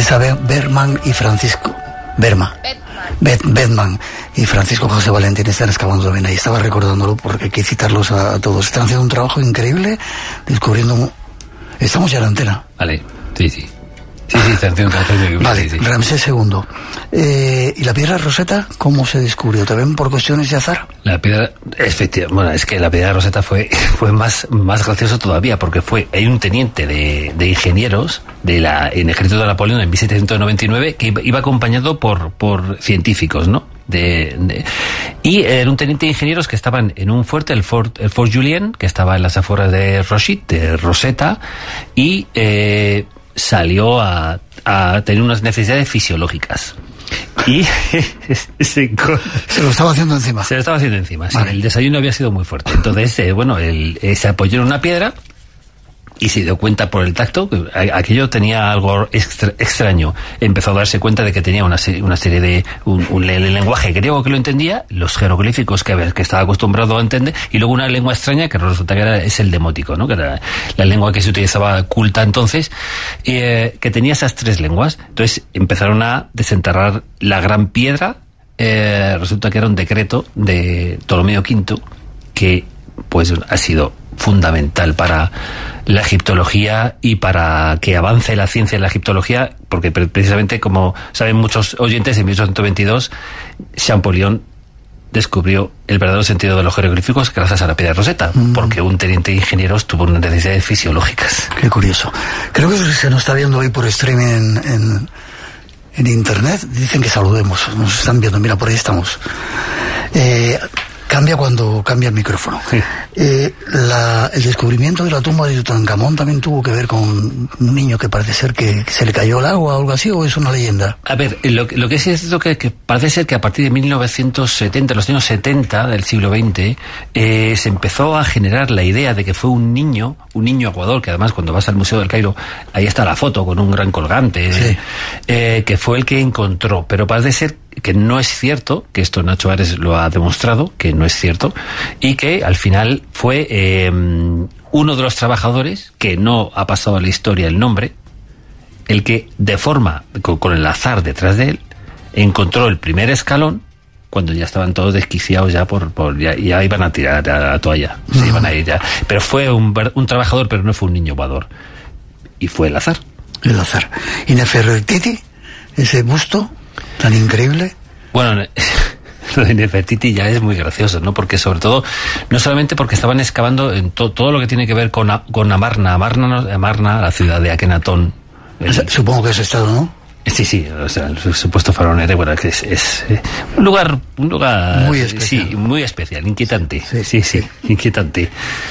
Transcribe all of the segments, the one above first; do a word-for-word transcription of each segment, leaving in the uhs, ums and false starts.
Teresa Berman y Francisco Berma. Bedman y Francisco José Valentín están excavando también ahí. Estaba recordándolo porque hay que citarlos a, a todos. Están haciendo un trabajo increíble descubriendo. Estamos ya en la antena. Vale, sí, sí. Sí, sí, están haciendo un trabajo increíble. Vale, sí, sí. Ramsés segundo. Eh, ¿Y la piedra Rosetta cómo se descubrió? ¿También por cuestiones de azar? La piedra, efectivamente, bueno, es que la piedra Rosetta fue, fue más, más gracioso todavía, porque fue, hay un teniente de, de ingenieros de la, en el ejército de Napoleón en mil setecientos noventa y nueve que iba, iba acompañado por, por científicos, ¿no? De, de, y era un teniente de ingenieros que estaban en un fuerte, el Fort, el Fort Julien, que estaba en las afueras de Rossit, de Rosetta, y eh, salió a, a tener unas necesidades fisiológicas. Y se, se lo estaba haciendo encima. Se lo estaba haciendo encima, vale. Sí. El desayuno había sido muy fuerte. Entonces, eh, bueno, él eh, se apoyó en una piedra y se dio cuenta por el tacto que aquello tenía algo extra, extraño. Empezó a darse cuenta de que tenía una serie, una serie de un, un, el lenguaje griego que lo entendía, los jeroglíficos que, que estaba acostumbrado a entender, y luego una lengua extraña que resulta que era, es el demótico, ¿no? Que era la lengua que se utilizaba culta entonces, eh, que tenía esas tres lenguas. Entonces empezaron a desenterrar la gran piedra. Eh, resulta que era un decreto de Ptolomeo quinto que pues ha sido fundamental para la egiptología y para que avance la ciencia en la egiptología, porque precisamente, como saben muchos oyentes, en mil ochocientos veintidós Champollion descubrió el verdadero sentido de los jeroglíficos gracias a la piedra Rosetta, mm. porque un teniente de ingenieros tuvo unas necesidades fisiológicas. Qué curioso. Creo que se nos está viendo hoy por streaming en, en, en internet. Dicen que saludemos, nos están viendo, mira, por ahí estamos. Eh... Cambia cuando cambia el micrófono. Sí. Eh, la, el descubrimiento de la tumba de Tutankamón también tuvo que ver con un niño que parece ser que, que se le cayó el agua o algo así, ¿o es una leyenda? A ver, lo, lo que es cierto que, que parece ser que a partir de mil novecientos setenta, los años setenta del siglo veinte, eh, se empezó a generar la idea de que fue un niño, un niño aguador, que además cuando vas al Museo del Cairo, ahí está la foto con un gran colgante, sí. eh, eh, que fue el que encontró, pero parece ser que no es cierto, que esto Nacho Ares lo ha demostrado, que no es cierto, y que al final fue eh, uno de los trabajadores, que no ha pasado a la historia el nombre, el que de forma, con, con el azar detrás de él, encontró el primer escalón cuando ya estaban todos desquiciados ya por, por ya, ya iban a tirar a la toalla, se uh-huh. iban a ir ya. Pero fue un, un trabajador, pero no fue un niño volador. Y fue el azar. El azar. ¿Y Nefertiti? Ese busto tan increíble. Bueno, lo de Nefertiti ya es muy gracioso, ¿no? Porque sobre todo, no solamente porque estaban excavando en to, todo lo que tiene que ver con, con Amarna, Amarna, Amarna, la ciudad de Akenatón. El, Supongo que has estado, ¿no? Sí, sí, o sea, el supuesto faraón era, bueno, que es, es eh, un lugar, un lugar... Muy especial. Sí, muy especial, inquietante. Sí, sí, sí, sí inquietante.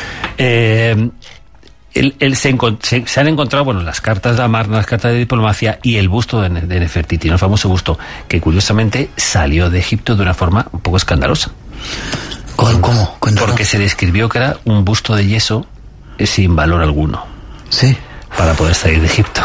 Eh... El, el se, se, se han encontrado, bueno, las cartas de Amarna, las cartas de diplomacia y el busto de, de Nefertiti, el famoso busto, que curiosamente salió de Egipto de una forma un poco escandalosa. ¿Cómo? ¿Cómo? Cuéntanos. Porque se describió que era un busto de yeso sin valor alguno. Sí. Para poder salir de Egipto.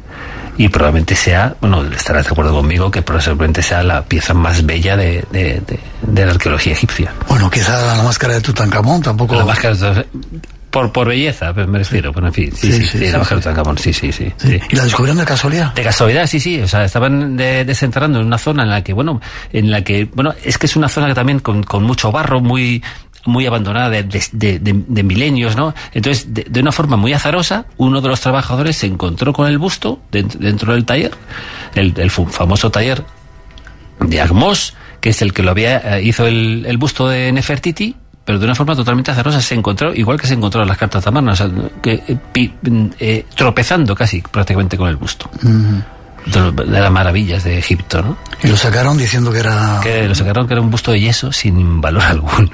Y probablemente sea, bueno, estarás de acuerdo conmigo, que probablemente sea la pieza más bella de, de, de, de la arqueología egipcia. Bueno, quizá la máscara de Tutankamón tampoco... La máscara de Por, por belleza, me refiero, bueno, en fin, sí, sí, sí, sí, sí, sí, la máscara de Tutankamón, sí, sí, sí, sí, sí. ¿Y la descubrieron de casualidad? De casualidad, sí, sí, o sea, estaban de, desenterrando en una zona en la que, bueno, en la que, bueno, es que es una zona que también con, con mucho barro, muy, muy abandonada de, de, de, de, de milenios, ¿no? Entonces, de, de una forma muy azarosa, uno de los trabajadores se encontró con el busto dentro, dentro del taller, el, el famoso taller de Agmos, que es el que lo había, hizo el, el busto de Nefertiti, pero de una forma totalmente azarosa. Se encontró, igual que se encontró las cartas de Amarna, o sea, que, eh, eh, tropezando casi prácticamente con el busto. Uh-huh. De, de las maravillas de Egipto, ¿no? Y lo sacaron diciendo que era... Que lo sacaron que era un busto de yeso sin valor alguno.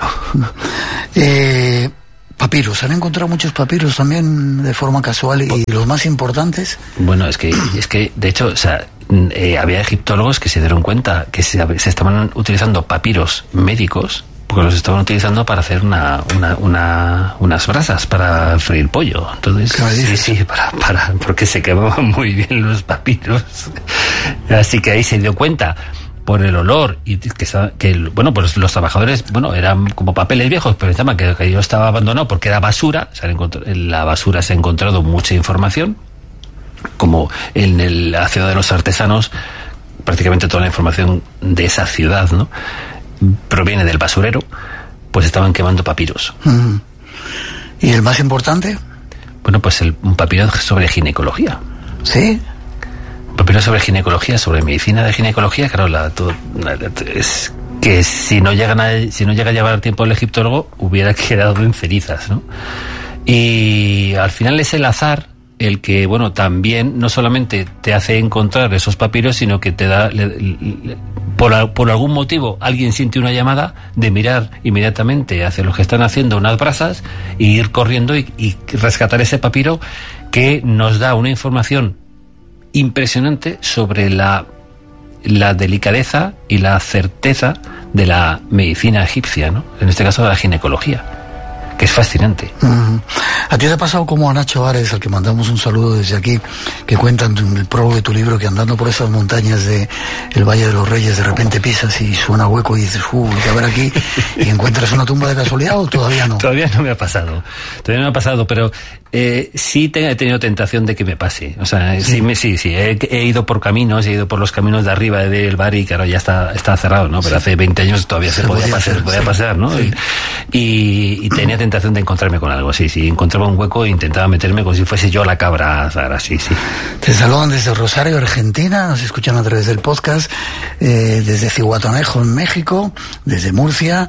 eh, papiros, han encontrado muchos papiros también de forma casual, y los más importantes... Bueno, es que, es que de hecho, o sea, eh, había egiptólogos que se dieron cuenta que se, se estaban utilizando papiros médicos, porque los estaban utilizando para hacer una, una, una, unas brasas para freír pollo. Entonces, sí, sí, para, para, porque se quemaban muy bien los papiros. Así que ahí se dio cuenta, por el olor, y que, que bueno, pues los trabajadores, bueno, eran como papeles viejos, pero el tema que, que yo estaba abandonado porque era basura. Se han en la basura se ha encontrado mucha información. como en el, la ciudad de los artesanos, prácticamente toda la información de esa ciudad, ¿no?, proviene del basurero, pues estaban quemando papiros. Mm. ¿Y el más importante? Bueno, pues el, un papiro sobre ginecología. ¿Sí? Un papiro sobre ginecología, sobre medicina de ginecología, claro, la, todo, la, es que si no llegan a, si no llega a llevar tiempo el egiptólogo, hubiera quedado en cenizas, ¿no? Y al final es el azar el que, bueno, también no solamente te hace encontrar esos papiros, sino que te da, le, le, por, por algún motivo, alguien siente una llamada de mirar inmediatamente hacia los que están haciendo unas brasas y ir corriendo y, y rescatar ese papiro, que nos da una información impresionante sobre la, la delicadeza y la certeza de la medicina egipcia, ¿no? En este caso de la ginecología, que es fascinante. Mm. ¿A ti te ha pasado como a Nacho Ares, al que mandamos un saludo desde aquí, que cuenta en el prólogo de tu libro que andando por esas montañas de el Valle de los Reyes de repente pisas y suena hueco y dices, uh, ¿qué habrá aquí? ¿Y encuentras una tumba de casualidad o todavía no? Todavía no me ha pasado, todavía no me ha pasado, pero eh, sí te, he tenido tentación de que me pase. O sea, sí, sí, me, sí, sí he, he ido por caminos, he ido por los caminos de arriba del Bari, que ahora ya está, está cerrado, ¿no? Pero sí, hace veinte años todavía se, se podía, podía pasar, hacer, podía sí, pasar, ¿no? Sí. Y, y tenía tentación de encontrarme con algo, sí, sí, encontraba un hueco e intentaba meterme como si fuese yo la cabra, Sara, sí, sí. Te saludan desde Rosario, Argentina, nos escuchan a través del podcast, eh, desde Zihuatanejo, en México, desde Murcia,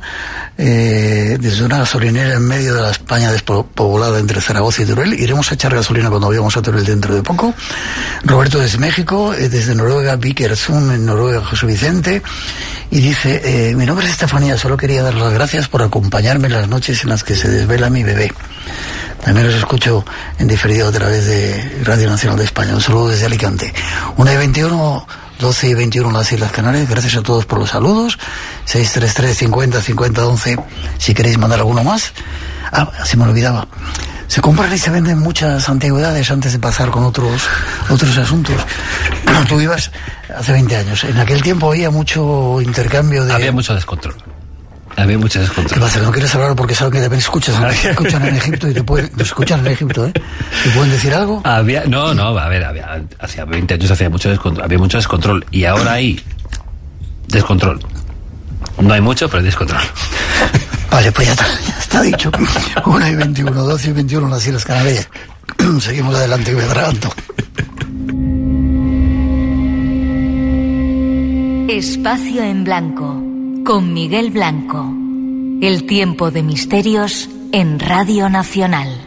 eh, desde una gasolinera en medio de la España despoblada entre Zaragoza y Teruel. Iremos a echar gasolina cuando vayamos a Teruel dentro de poco. Roberto desde México, eh, desde Noruega, Vikersund, en Noruega, José Vicente, y dice, eh, mi nombre es Estefanía, solo quería dar las gracias por acompañarme en las noches en las que se desvela mi bebé. También los escucho en diferido a través de Radio Nacional de España. Un saludo desde Alicante. una y veintiuno, doce y veintiuno en las Islas Canarias. Gracias a todos por los saludos. seis tres tres, cincuenta, cincuenta, once. Si queréis mandar alguno más. Ah, se me olvidaba. Se compran y se venden muchas antigüedades antes de pasar con otros otros asuntos. Tú ibas hace veinte años. En aquel tiempo había mucho intercambio de... Había mucho descontrol. Había mucho descontrol. ¿Qué pasa? ¿No quieres hablar porque saben que también escuchas, escuchan en Egipto y te pueden, te escuchan en Egipto, ¿eh? ¿Te pueden decir algo? Había, no, no, a ver, había, hace veinte años hacía mucho descontrol, había mucho descontrol y ahora hay descontrol. No hay mucho, pero hay descontrol. Vale, pues ya está, ya está dicho. una y veintiuno, doce y veintiuno en las Islas Canarias. Seguimos adelante, que me atraganto. Espacio en Blanco, con Miguel Blanco. El tiempo de misterios en Radio Nacional.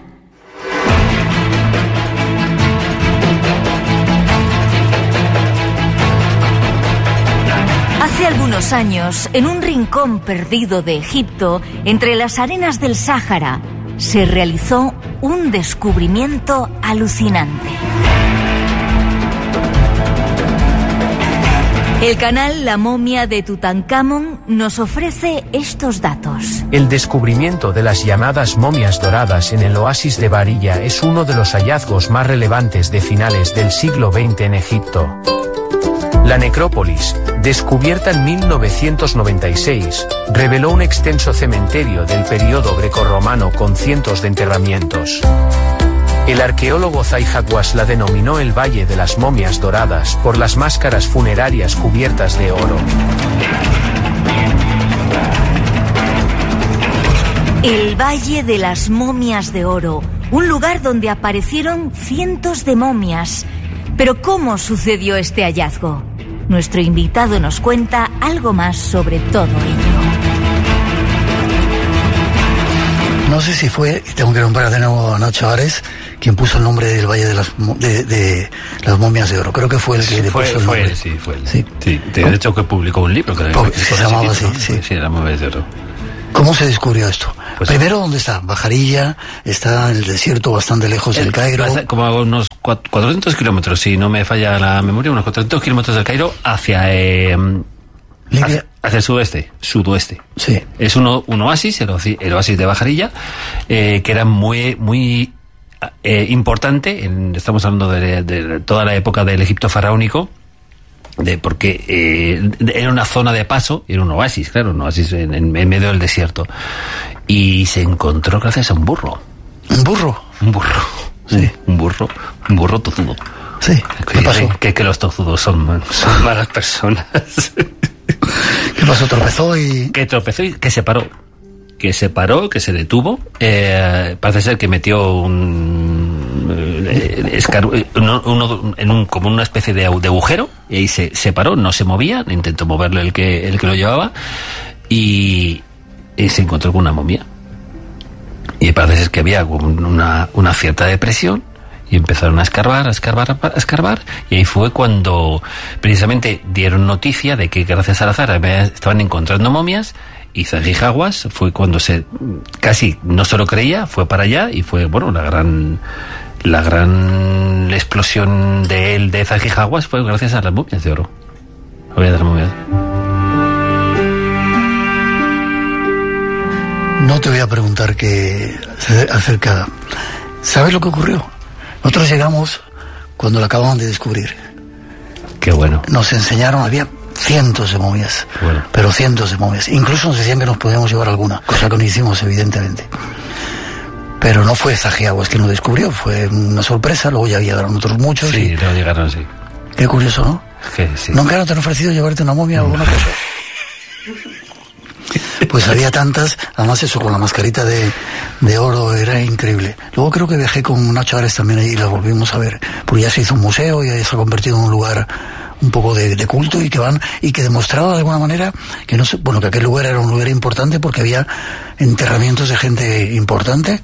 Hace algunos años, en un rincón perdido de Egipto, entre las arenas del Sáhara, se realizó un descubrimiento alucinante. El canal La Momia de Tutankamón nos ofrece estos datos. El descubrimiento de las llamadas momias doradas en el oasis de Barilla es uno de los hallazgos más relevantes de finales del siglo veinte en Egipto. La necrópolis, descubierta en mil novecientos noventa y seis, reveló un extenso cementerio del periodo grecorromano con cientos de enterramientos. El arqueólogo Zahi Hawass la denominó el Valle de las Momias Doradas por las máscaras funerarias cubiertas de oro. El Valle de las Momias de Oro, un lugar donde aparecieron cientos de momias. Pero ¿cómo sucedió este hallazgo? Nuestro invitado nos cuenta algo más sobre todo ello. No sé si fue, y tengo que nombrar de nuevo a Nacho Ares, quien puso el nombre del Valle de las, de, de las Momias de Oro. Creo que fue el que le fue, puso el fue nombre. Él, sí, fue él. Sí. Sí, de hecho que publicó un libro. Que, que se llamaba así, ¿no? Sí. Sí, las Momias de Oro. ¿Cómo se descubrió esto? Pues, primero, ¿dónde está? Bajarilla, está el desierto bastante lejos del Cairo. Como a unos cuatrocientos kilómetros, si no me falla la memoria, unos cuatrocientos kilómetros del Cairo hacia... Eh, Hacia, hacia el sudeste, sudoeste. Sí. Es uno, un oasis, el oasis, el oasis de Bajarilla, eh, que era muy, muy eh, importante. En, estamos hablando de, de toda la época del Egipto faraónico, de porque eh, era una zona de paso, era un oasis, claro, un oasis en, en, en medio del desierto. Y se encontró gracias a un burro. ¿Un burro? Un burro. Sí. Un, un burro, un burro tozudo. Sí, ¿qué pasó? Que, que los tozudos son, son malas personas. ¿Qué pasó? ¿Tropezó y...? Que tropezó y que se paró. Que se paró, que se detuvo. Eh, parece ser que metió un... Eh, escar, uno, uno, en un, como una especie de, de agujero, y ahí se, se paró, no se movía, intentó moverlo el que, el que lo llevaba, y, y se encontró con una momia. Y parece ser que había una, una cierta depresión, y empezaron a escarbar, a escarbar, a escarbar, y ahí fue cuando precisamente dieron noticia de que gracias al azar estaban encontrando momias, y Zahijaguas fue cuando se casi no se lo creía, fue para allá, y fue, bueno, la gran la gran explosión de él, de Zahijaguas, fue gracias a las momias de oro. Voy a dar momias. No te voy a preguntar qué acerca. ¿Sabes lo que ocurrió? Nosotros llegamos cuando lo acababan de descubrir. Qué bueno. Nos enseñaron, había cientos de momias, bueno. pero cientos de momias. Incluso nos decían que nos podíamos llevar alguna, cosa que no hicimos, evidentemente. Pero no fue Zahijaguas quien lo descubrió, fue una sorpresa, luego ya llegaron otros muchos. Sí, y... luego llegaron, sí. Qué curioso, ¿no? Que, sí. ¿Nunca no te han ofrecido llevarte una momia o alguna cosa? Pues había tantas, además eso con la mascarita de, de oro era increíble. Luego creo que viajé con Nacho Ares también ahí y la volvimos a ver, porque ya se hizo un museo y ya se ha convertido en un lugar un poco de, de culto y que van y que demostraba de alguna manera que no sé, bueno, que aquel lugar era un lugar importante porque había enterramientos de gente importante.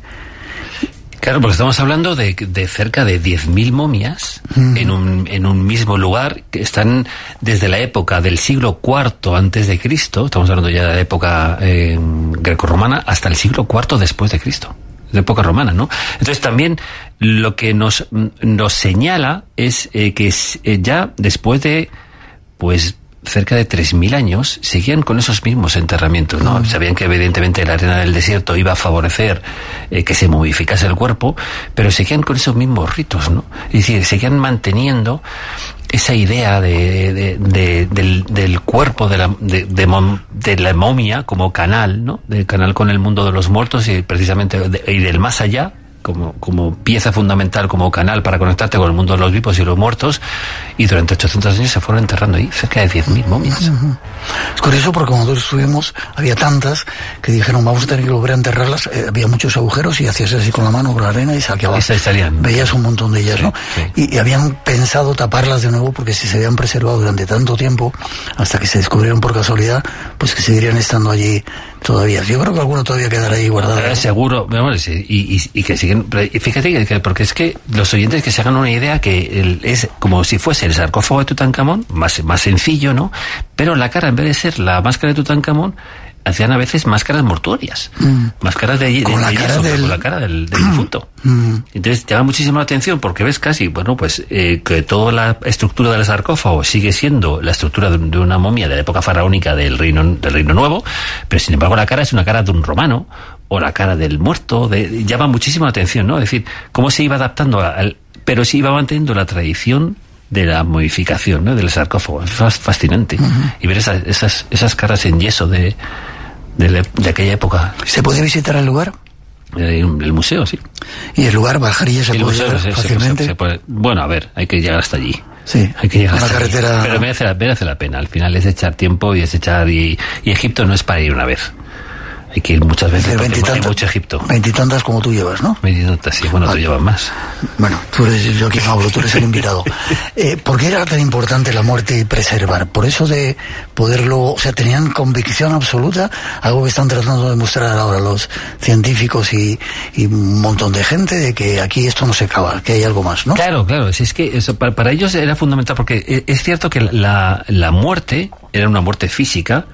Claro, porque estamos hablando de, de cerca de diez mil momias mm. en un en un mismo lugar, que están desde la época del siglo cuarto antes de Cristo, estamos hablando ya de la época eh, grecorromana, hasta el siglo cuarto después de Cristo, de época romana, ¿no? Entonces también lo que nos nos señala es eh, que eh, ya después de, pues, cerca de tres mil años, seguían con esos mismos enterramientos, ¿no? Mm. Sabían que evidentemente la arena del desierto iba a favorecer eh, que se momificase el cuerpo, pero seguían con esos mismos ritos, ¿no? Es decir, seguían manteniendo esa idea de, de, de, del, del cuerpo de la, de, de, mom, de la momia como canal, ¿no? Del canal con el mundo de los muertos y precisamente de, y del más allá, como, como pieza fundamental, como canal para conectarte con el mundo de los vivos y los muertos, y durante ochocientos años se fueron enterrando ahí cerca de diez mil momias. Uh-huh. Es curioso porque cuando estuvimos había tantas que dijeron vamos a tener que volver a enterrarlas, eh, había muchos agujeros y hacías así con la mano, con la arena y saqueabas. Veías un montón de ellas, sí, ¿no? Sí. Y, y habían pensado taparlas de nuevo porque si se habían preservado durante tanto tiempo, hasta que se descubrieron por casualidad, pues que seguirían estando allí todavía. Yo creo que alguno todavía quedará ahí guardado. Eh, seguro, y, y, y que siguen. Y fíjate que, porque es que los oyentes que se hagan una idea que el, es como si fuese el sarcófago de Tutankamón, más, más sencillo, ¿no? Pero la cara, en vez de ser la máscara de Tutankamón, hacían a veces máscaras mortuorias, mm. máscaras de, de, con, la de cara yeso, del... con la cara del, del difunto. Mm. Entonces llama muchísimo la atención porque ves casi, bueno, pues eh, que toda la estructura del sarcófago sigue siendo la estructura de, de una momia de la época faraónica del reino del Reino Nuevo, pero sin embargo la cara es una cara de un romano o la cara del muerto. De, llama muchísimo la atención, ¿no? Es decir, cómo se iba adaptando al, pero se iba manteniendo la tradición de la modificación, ¿no? Del sarcófago. Es fascinante. Uh-huh. Y ver esas, esas, esas caras en yeso de De, la, de aquella época. ¿Se puede visitar el lugar? El, el museo, sí. ¿Y el lugar, Bajarillo, se el puede museo, llegar se, fácilmente? Se, se puede, bueno, a ver, hay que llegar hasta allí. Sí, hay que llegar hasta una carretera... allí. Pero merece la, merece la pena. Al final es echar tiempo y es echar... Y, y Egipto no es para ir una vez. Hay que ir muchas veces porque hay mucho Egipto. Veintitantas como tú llevas, ¿no? Veintitantas, sí. Bueno, vale. Tú llevas más. Bueno, tú eres yo quien hablo, tú eres el invitado. Eh, ¿Por qué era tan importante la muerte y preservar? Por eso de poderlo... O sea, tenían convicción absoluta, algo que están tratando de demostrar ahora los científicos y, y un montón de gente, de que aquí esto no se acaba, que hay algo más, ¿no? Claro, claro. Es que eso, para, para ellos era fundamental porque es cierto que la, la muerte era una muerte física.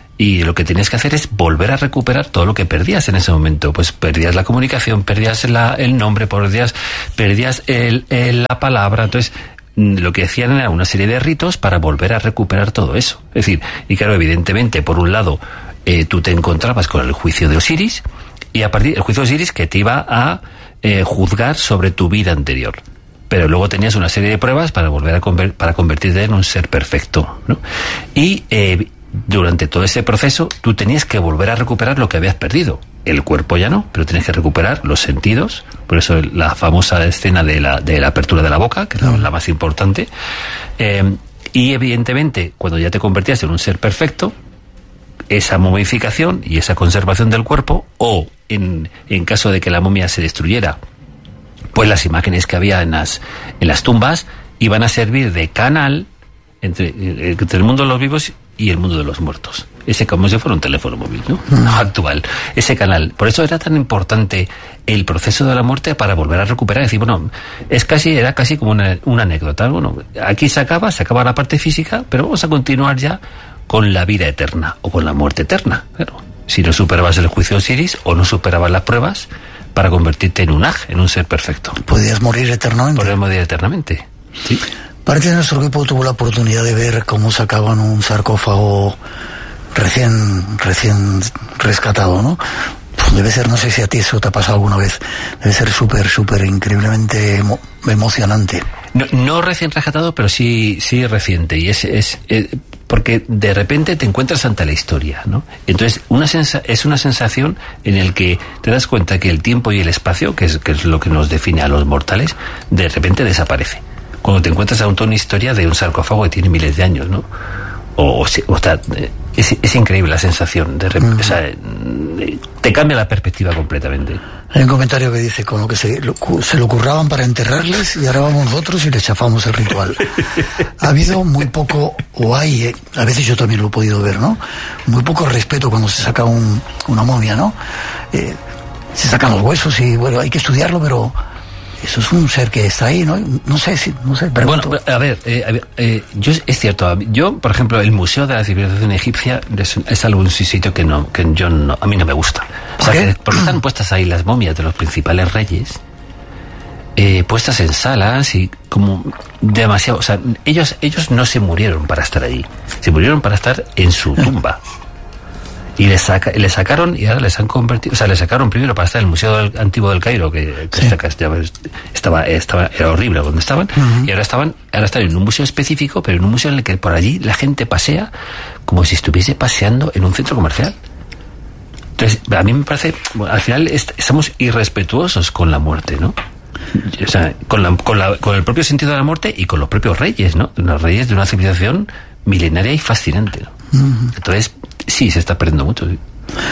Y lo que tenías que hacer es volver a recuperar todo lo que perdías en ese momento. Pues perdías la comunicación, perdías la, el nombre, perdías, perdías el, el, la palabra. Entonces, lo que hacían era una serie de ritos para volver a recuperar todo eso. Es decir, y claro, evidentemente, por un lado, eh, tú te encontrabas con el juicio de Osiris, y a partir del juicio de Osiris que te iba a eh, juzgar sobre tu vida anterior. Pero luego tenías una serie de pruebas para volver a conver- para convertirte en un ser perfecto, ¿no? Y... Eh, durante todo ese proceso tú tenías que volver a recuperar lo que habías perdido. El cuerpo ya no, pero tienes que recuperar los sentidos. Por eso la famosa escena de la, de la apertura de la boca, que es la, la más importante. Eh, y evidentemente, cuando ya te convertías en un ser perfecto, esa momificación y esa conservación del cuerpo, o en, en caso de que la momia se destruyera, pues las imágenes que había en las, en las tumbas iban a servir de canal entre, entre el mundo de los vivos y el mundo de los muertos. Ese como si fuera un teléfono móvil, ¿no? No actual. Ese canal. Por eso era tan importante el proceso de la muerte para volver a recuperar. Es decir, bueno, es casi, era casi como una, una anécdota. Bueno, aquí se acaba, se acaba la parte física, pero vamos a continuar ya con la vida eterna o con la muerte eterna. Claro. Si no superabas el juicio de Osiris o no superabas las pruebas para convertirte en un Aj, en un ser perfecto. Podías morir eternamente. Podías morir eternamente. Sí. Parte de nuestro equipo tuvo la oportunidad de ver cómo sacaban un sarcófago recién recién rescatado, ¿no? Pues debe ser, no sé si a ti eso te ha pasado alguna vez, debe ser súper, súper increíblemente emo- emocionante. No, no recién rescatado, pero sí sí reciente. Y es, es, es porque de repente te encuentras ante la historia, ¿no? Entonces una sensa- es una sensación en el que te das cuenta que el tiempo y el espacio, que es, que es lo que nos define a los mortales, de repente desaparece. Cuando te encuentras ante una historia de un sarcófago que tiene miles de años, ¿no? O, o, o sea, es, es increíble la sensación. De, uh-huh. O sea, te cambia la perspectiva completamente. Hay un comentario que dice, con lo que se lo, se lo curraban para enterrarles y ahora vamos nosotros y les chafamos el ritual. Ha habido muy poco, o hay, eh, a veces yo también lo he podido ver, ¿no? Muy poco respeto cuando se saca un, una momia, ¿no? Eh, se sacan los huesos y, bueno, hay que estudiarlo, pero... Eso es un ser que está ahí, ¿no? No sé si, no sé, pregunto. Bueno, a ver, eh, a ver eh, yo es cierto, yo, por ejemplo, el Museo de la Civilización Egipcia es, es algún sitio que no, que yo no, a mí no me gusta. O sea, que, porque están puestas ahí las momias de los principales reyes, eh, puestas en salas y como demasiado, o sea, ellos, ellos no se murieron para estar allí, se murieron para estar en su tumba. Y le, saca, le sacaron y ahora les han convertido, o sea, le sacaron primero para estar en el Museo del, Antiguo del Cairo, que, que sí. estaba, estaba, era horrible donde estaban, uh-huh. y ahora estaban, ahora están en un museo específico, pero en un museo en el que por allí la gente pasea como si estuviese paseando en un centro comercial. Entonces, a mí me parece, bueno, al final est- estamos irrespetuosos con la muerte, ¿no? O sea, con, la, con, la, con el propio sentido de la muerte y con los propios reyes, ¿no? Los reyes de una civilización milenaria y fascinante, ¿no? Uh-huh. Entonces, sí, se está perdiendo mucho. ¿Sí?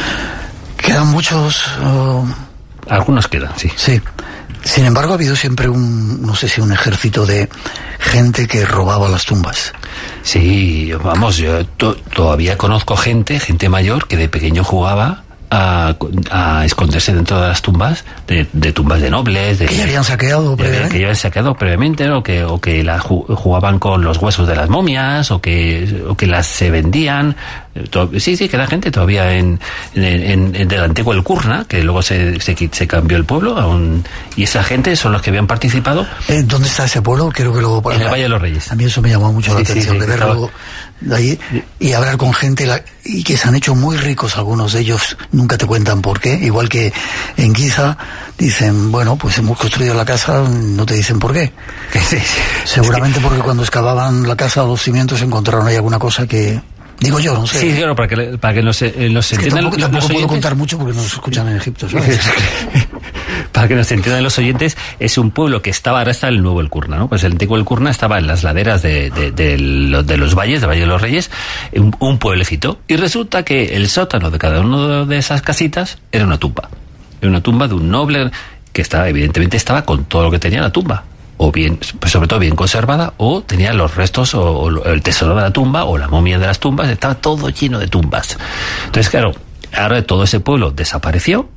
Quedan muchos... Uh... Algunos quedan, sí. Sí. Sin embargo, ha habido siempre un, no sé si un ejército de gente que robaba las tumbas. Sí, vamos, yo to- todavía conozco gente, gente mayor, que de pequeño jugaba a, a esconderse dentro de las tumbas, de, de tumbas de nobles, de, que ya habían saqueado de, previamente. Que ya habían saqueado previamente, ¿no? que, o que la jugaban con los huesos de las momias, o que, o que las se vendían. Sí, sí, queda gente todavía en, en, en, en del antiguo El Curna, que luego se, se, se cambió el pueblo, a un, y esa gente son los que habían participado. Eh, ¿Dónde está ese pueblo? Creo que luego... En el Valle de los Reyes. A mí eso me llamó mucho sí, la sí, atención, sí, de verlo de ahí y hablar con gente la, y que se han hecho muy ricos algunos de ellos, nunca te cuentan por qué, igual que en Giza dicen, bueno, pues hemos construido la casa, no te dicen por qué. Sí, sí. Seguramente porque cuando excavaban la casa, los cimientos, encontraron ahí alguna cosa que... Digo yo, no sé. Sí, claro, para que, para que nos, eh, nos es que entiendan tampoco, tampoco los puedo oyentes. contar mucho porque nos escuchan en Egipto, ¿sabes? Para que nos entiendan los oyentes, es un pueblo que estaba, ahora está el nuevo El Curna, ¿no? Pues el antiguo El Curna estaba en las laderas de, de, de, los, de los valles, del Valle de los Reyes, un, un pueblecito. Y resulta que el sótano de cada una de esas casitas era una tumba. Era una tumba de un noble que estaba, evidentemente, estaba con todo lo que tenía la tumba. O bien, pues sobre todo bien conservada, o tenía los restos, o, o el tesoro de la tumba, o la momia de las tumbas, estaba todo lleno de tumbas. Entonces, claro, ahora todo ese pueblo desapareció.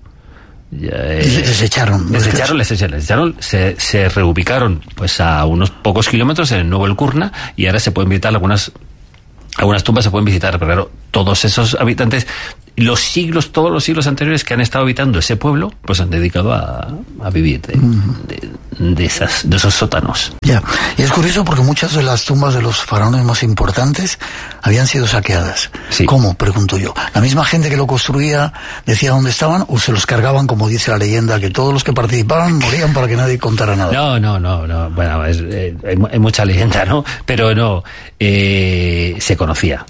Eh, y les echaron. Les echaron, les echaron, les echaron, se, se reubicaron pues a unos pocos kilómetros en el nuevo El Curna, y ahora se pueden visitar algunas, algunas tumbas se pueden visitar, pero claro, todos esos habitantes, los siglos, todos los siglos anteriores que han estado habitando ese pueblo, pues han dedicado a, a vivir de, mm. de, de, esas, de esos sótanos. Ya, y es curioso porque muchas de las tumbas de los faraones más importantes habían sido saqueadas. Sí. ¿Cómo? Pregunto yo. ¿La misma gente que lo construía decía dónde estaban o se los cargaban, como dice la leyenda, que todos los que participaban morían para que nadie contara nada? No, no, no, no. Bueno, es, eh, hay, hay mucha leyenda, ¿no? Pero no, eh, se conocía.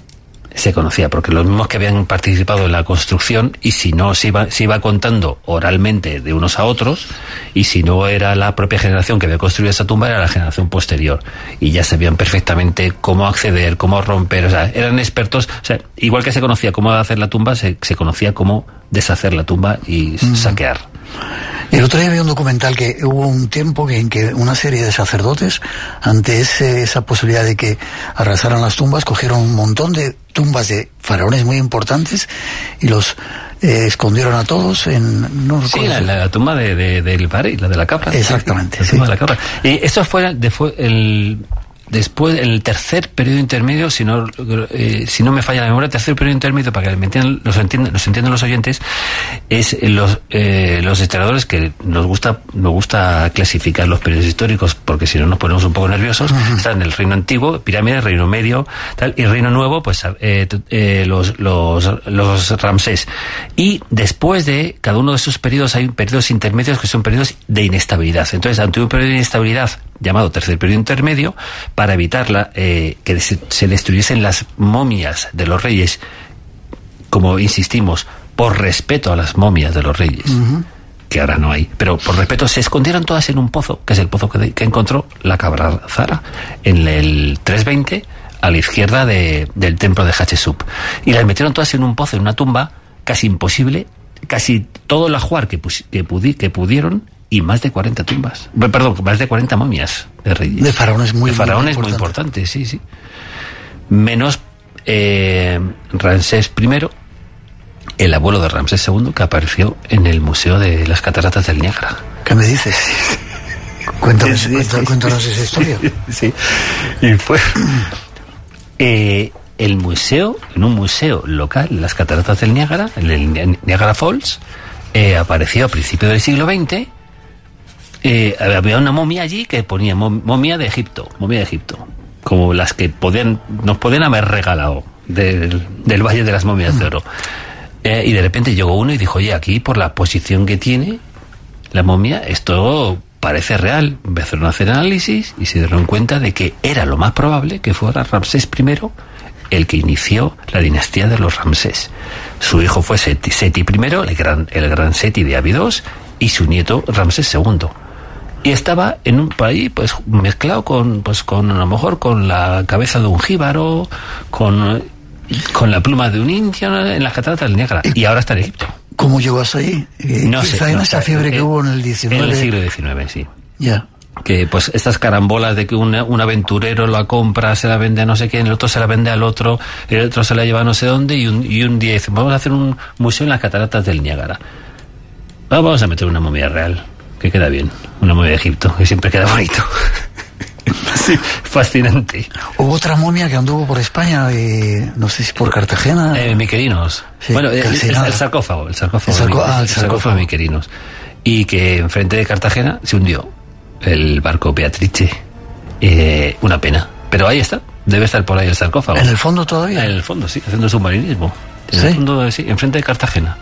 se conocía, porque los mismos que habían participado en la construcción, y si no se iba, se iba contando oralmente de unos a otros, y si no era la propia generación que había construido esa tumba, era la generación posterior, y ya sabían perfectamente cómo acceder, cómo romper, o sea, eran expertos, o sea, igual que se conocía cómo hacer la tumba, se, se conocía cómo deshacer la tumba y mm. saquear. El otro día vi un documental que hubo un tiempo en que una serie de sacerdotes, ante ese, esa posibilidad de que arrasaran las tumbas, cogieron un montón de tumbas de faraones muy importantes y los eh, escondieron a todos en... No sí, la, la, la tumba de, de, del Bari, la de la cabra. Exactamente, la sí. tumba de la cabra. Y esto fue, de, fue el... Después, en el tercer periodo intermedio, si no eh, si no me falla la memoria, el tercer periodo intermedio, para que me entiendan, los entiendan, los entiendan los oyentes, es los eh, los historiadores, que nos gusta nos gusta clasificar los periodos históricos, porque si no nos ponemos un poco nerviosos. Uh-huh. Están el Reino Antiguo, Pirámide, Reino Medio, tal, y Reino Nuevo, pues eh, eh, los los los Ramsés. Y después de cada uno de esos periodos hay periodos intermedios que son periodos de inestabilidad. Entonces, ante un periodo de inestabilidad llamado tercer periodo intermedio, para evitarla, eh, que se, se destruyesen las momias de los reyes, como insistimos, por respeto a las momias de los reyes, uh-huh. que ahora no hay, pero por respeto se escondieron todas en un pozo, que es el pozo que, de, que encontró la cabra Zara en el trescientos veinte, a la izquierda de, del templo de Hatshepsut, y las metieron todas en un pozo, en una tumba casi imposible, casi todo el ajuar que, pus, que, pudi, que pudieron, y más de cuarenta tumbas, perdón, más de cuarenta momias de reyes. De faraones muy, de faraones muy, muy importantes, sí, sí. Menos eh, Ramsés primero, el abuelo de Ramsés segundo, que apareció en el Museo de las Cataratas del Niágara. ¿Qué me dices? Cuéntame, sí, cuéntanos, sí, cuéntanos esa historia. Sí, y fue... eh, el museo, en un museo local, las Cataratas del Niágara, en el Niagara Falls, eh, apareció a principios del siglo veinte. Eh, había una momia allí que ponía momia de Egipto, momia de Egipto, como las que podían, nos podían haber regalado del, del Valle de las Momias de Oro. Eh, y de repente llegó uno y dijo, oye, aquí por la posición que tiene la momia, esto parece real. Empezaron a hacer análisis y se dieron cuenta de que era lo más probable que fuera Ramsés primero el que inició la dinastía de los Ramsés. Su hijo fue Seti, Seti primero, el gran, el gran Seti de Abidos, y su nieto Ramsés segundo. Y estaba en un país pues mezclado con pues con a lo mejor con la cabeza de un jíbaro, con con la pluma de un indio en las cataratas del Niágara, y ahora está en Egipto. ¿Cómo llegó hasta ahí? No sé. Quizá en no esa sé, fiebre eh, que hubo en el diecinueve. En el siglo diecinueve, sí. Ya. Yeah. Que pues estas carambolas de que un, un aventurero la compra, se la vende a no sé quién, el otro se la vende al otro, el otro se la lleva a no sé dónde, y un, y un día dicen, vamos a hacer un museo en las cataratas del Niágara. Vamos a meter una momia real, que queda bien, una momia de Egipto, que siempre queda bonito. Sí, fascinante. Hubo otra momia que anduvo por España, eh, no sé si por Cartagena. Eh, Miquerinos. Sí, bueno, el, el, el sarcófago, el sarcófago, el, sarco, de, ah, el el sarcófago sarcófago de Miquerinos. Y que enfrente de Cartagena se hundió el barco Beatrice. Eh, una pena. Pero ahí está, debe estar por ahí el sarcófago. ¿En el fondo todavía? En el fondo, sí, haciendo submarinismo. En ¿Sí? el fondo, sí, enfrente de Cartagena.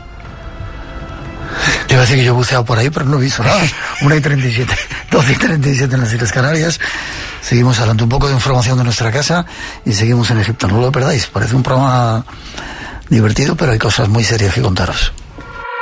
Te iba a decir que yo he buceado por ahí, pero no he visto nada. una y treinta y siete, doce y treinta y siete en las Islas Canarias. Seguimos adelante, un poco de información de nuestra casa y seguimos en Egipto. No lo perdáis, parece un programa divertido, pero hay cosas muy serias que contaros.